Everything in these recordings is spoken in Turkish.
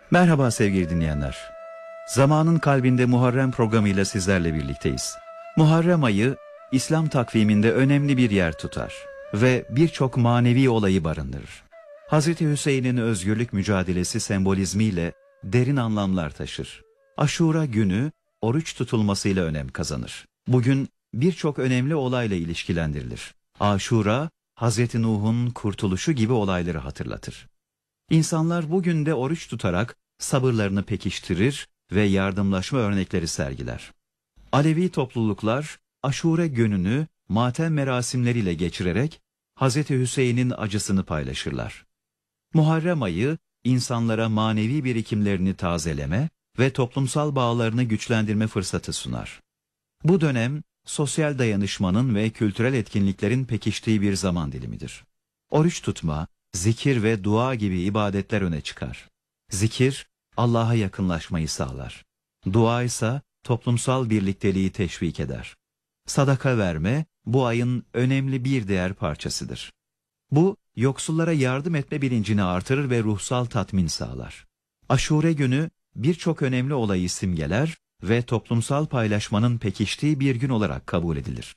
Merhaba sevgili dinleyenler. Zamanın Kalbinde Muharrem programıyla sizlerle birlikteyiz. Muharrem ayı İslam takviminde önemli bir yer tutar ve birçok manevi olayı barındırır. Hazreti Hüseyin'in özgürlük mücadelesi sembolizmiyle derin anlamlar taşır. Aşura günü oruç tutulmasıyla önem kazanır. Bugün birçok önemli olayla ilişkilendirilir. Aşura, Hazreti Nuh'un kurtuluşu gibi olayları hatırlatır. İnsanlar bugün de oruç tutarak sabırlarını pekiştirir ve yardımlaşma örnekleri sergiler. Alevi topluluklar Aşure gününü matem merasimleriyle geçirerek Hz. Hüseyin'in acısını paylaşırlar. Muharrem ayı insanlara manevi birikimlerini tazeleme ve toplumsal bağlarını güçlendirme fırsatı sunar. Bu dönem sosyal dayanışmanın ve kültürel etkinliklerin pekiştiği bir zaman dilimidir. Oruç tutma, zikir ve dua gibi ibadetler öne çıkar. Zikir, Allah'a yakınlaşmayı sağlar. Dua ise toplumsal birlikteliği teşvik eder. Sadaka verme, bu ayın önemli bir değer parçasıdır. Bu, yoksullara yardım etme bilincini artırır ve ruhsal tatmin sağlar. Aşure günü birçok önemli olayı simgeler ve toplumsal paylaşmanın pekiştiği bir gün olarak kabul edilir.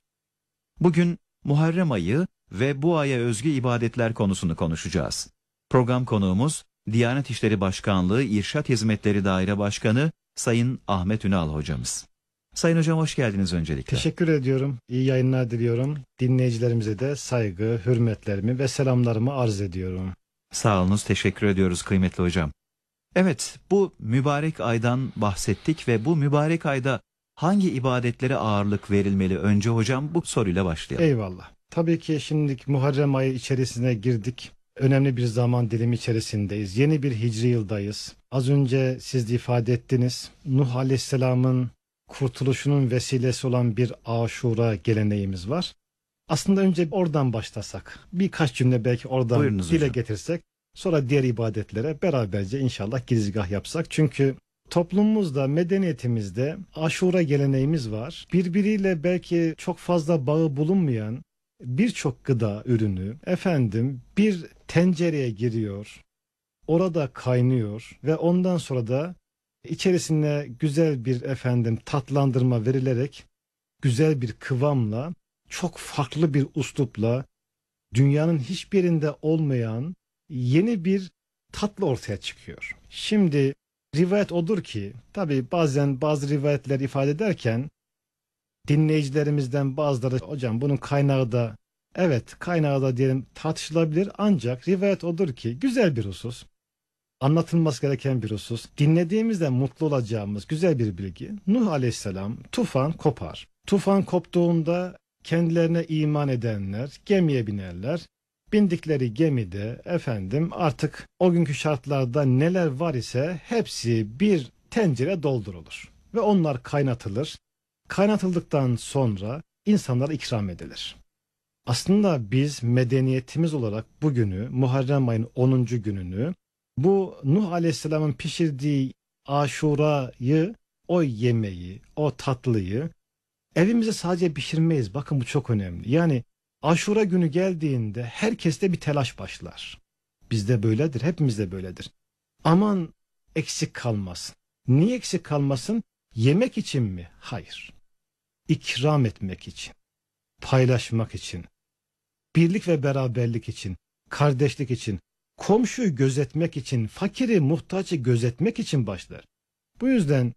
Bugün Muharrem ayı ve bu aya özgü ibadetler konusunu konuşacağız. Program konuğumuz Diyanet İşleri Başkanlığı İrşad Hizmetleri Daire Başkanı Sayın Ahmet Ünal hocamız. Sayın hocam hoş geldiniz öncelikle. Teşekkür ediyorum. İyi yayınlar diliyorum. Dinleyicilerimize de saygı, hürmetlerimi ve selamlarımı arz ediyorum. Sağ olunuz, teşekkür ediyoruz kıymetli hocam. Evet, bu mübarek aydan bahsettik ve bu mübarek ayda hangi ibadetlere ağırlık verilmeli? Önce hocam bu soruyla başlayalım. Eyvallah. Tabii ki şimdi Muharrem ayı içerisine girdik. Önemli bir zaman dilimi içerisindeyiz. Yeni bir hicri yıldayız. Az önce siz de ifade ettiniz. Nuh Aleyhisselam'ın kurtuluşunun vesilesi olan bir Aşura geleneğimiz var. Aslında önce oradan başlasak. Birkaç cümle belki oradan Buyurunuz dile hocam. getirsek. Sonra diğer ibadetlere beraberce inşallah girizgah yapsak. Çünkü toplumumuzda, medeniyetimizde aşura geleneğimiz var. Birbiriyle belki çok fazla bağı bulunmayan birçok gıda ürünü bir tencereye giriyor. Orada kaynıyor ve ondan sonra da içerisine güzel bir tatlandırma verilerek güzel bir kıvamla çok farklı bir üslupla dünyanın hiçbir yerinde olmayan yeni bir tatlı ortaya çıkıyor. Şimdi rivayet odur ki tabi bazen bazı rivayetler ifade ederken dinleyicilerimizden bazıları hocam bunun kaynağı da evet kaynağı da diyelim tartışılabilir ancak rivayet odur ki güzel bir husus. Anlatılması gereken bir husus. Dinlediğimizde mutlu olacağımız güzel bir bilgi. Nuh Aleyhisselam tufan kopar. Tufan koptuğunda kendilerine iman edenler gemiye binerler. Bindikleri gemide artık o günkü şartlarda neler var ise hepsi bir tencere doldurulur. Ve onlar kaynatılır. Kaynatıldıktan sonra insanlara ikram edilir. Aslında biz medeniyetimiz olarak bugünü Muharrem ayının 10. gününü bu Nuh Aleyhisselam'ın pişirdiği aşurayı, o yemeği, o tatlıyı evimize sadece pişirmeyiz. Bakın bu çok önemli. Yani aşura günü geldiğinde herkeste bir telaş başlar. Bizde böyledir, hepimizde böyledir. Aman eksik kalmasın. Niye eksik kalmasın? Yemek için mi? Hayır. İkram etmek için, paylaşmak için, birlik ve beraberlik için, kardeşlik için, komşuyu gözetmek için, fakiri, muhtacı gözetmek için başlar. Bu yüzden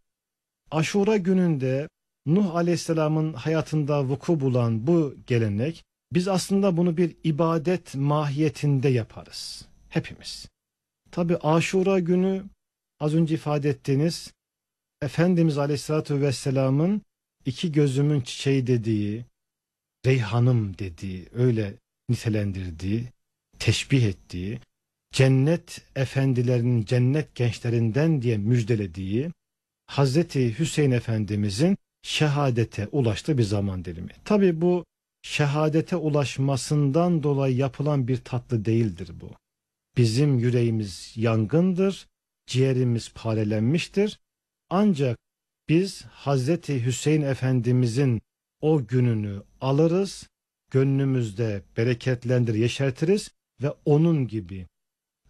Aşura gününde Nuh Aleyhisselam'ın hayatında vuku bulan bu gelenek, biz aslında bunu bir ibadet mahiyetinde yaparız. Hepimiz. Tabi Aşura günü az önce ifade ettiğiniz Efendimiz Aleyhisselatü Vesselam'ın iki gözümün çiçeği dediği, reyhanım dediği, öyle nitelendirdiği, teşbih ettiği, cennet efendilerinin cennet gençlerinden diye müjdelediği Hazreti Hüseyin Efendimizin şehadete ulaştığı bir zaman dilimi. Tabi bu şehadete ulaşmasından dolayı yapılan bir tatlı değildir bu. Bizim yüreğimiz yangındır, ciğerimiz parelenmiştir. Ancak biz Hazreti Hüseyin Efendimizin o gününü alırız, gönlümüzde bereketlendir, yeşertiriz ve onun gibi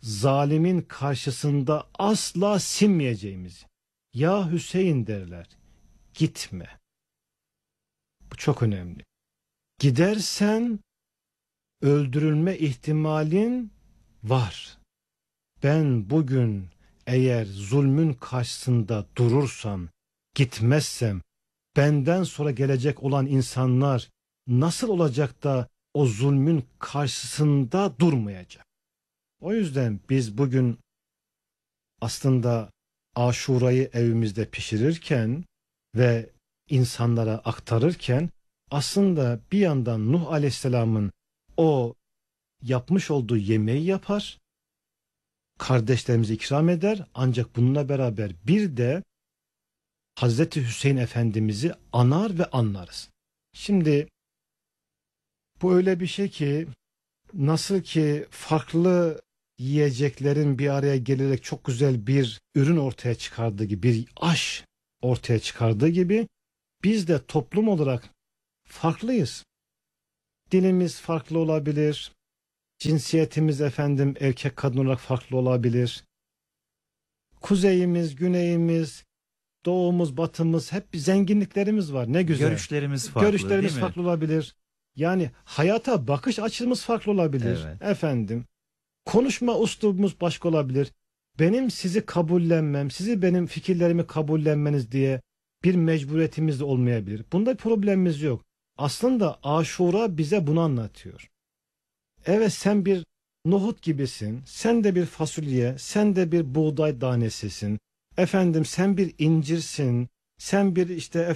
zalimin karşısında asla sinmeyeceğimizi. Ya Hüseyin derler, gitme. Bu çok önemli. Gidersen öldürülme ihtimalin var. Ben bugün eğer zulmün karşısında durursam, gitmezsem, benden sonra gelecek olan insanlar nasıl olacak da o zulmün karşısında durmayacak? O yüzden biz bugün aslında Aşura'yı evimizde pişirirken ve insanlara aktarırken aslında bir yandan Nuh Aleyhisselam'ın o yapmış olduğu yemeği yapar, kardeşlerimize ikram eder, ancak bununla beraber bir de Hazreti Hüseyin Efendimiz'i anar ve anlarız. Şimdi bu öyle bir şey ki, nasıl ki farklı yiyeceklerin bir araya gelerek çok güzel bir ürün ortaya çıkardığı gibi, bir aş ortaya çıkardığı gibi, biz de toplum olarak farklıyız. Dilimiz farklı olabilir, cinsiyetimiz erkek kadın olarak farklı olabilir. Kuzeyimiz, güneyimiz, doğumuz, batımız, hep bir zenginliklerimiz var. Ne güzel. Görüşlerimiz farklı, Görüşlerimiz değil mi? farklı olabilir. Yani hayata bakış açımız farklı olabilir. Evet. Konuşma üslubumuz başka olabilir. Benim sizi kabullenmem, sizi benim fikirlerimi kabullenmeniz diye bir mecburiyetimiz de olmayabilir. Bunda bir problemimiz yok. Aslında Aşura bize bunu anlatıyor. Evet, sen bir nohut gibisin, sen de bir fasulye, sen de bir buğday tanesisin. Sen bir incirsin, sen bir